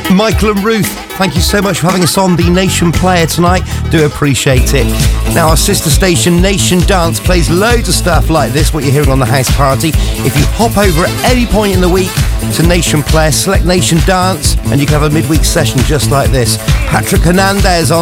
Michael and Ruth, thank you so much for having us on the Nation Player tonight. Do appreciate it. Now, our sister station, Nation Dance, plays loads of stuff like this, what you're hearing on the House Party. If you hop over at any point in the week to Nation Player, select Nation Dance, and you can have a midweek session just like this. Patrick Hernandez on